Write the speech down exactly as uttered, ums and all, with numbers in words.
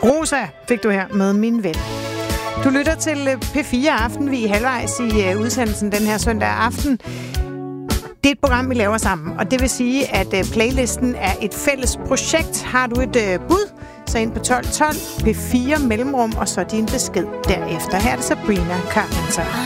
Rosa fik du her med Min Ven. Du lytter til P fire Aften. Vi er halvvejs i udsendelsen den her søndag aften. Det er et program, vi laver sammen, og det vil sige, at playlisten er et fælles projekt. Har du et bud, så ind på tolv tolv, P fire mellemrum, og så din besked derefter. Her er det Sabrina Carpenter.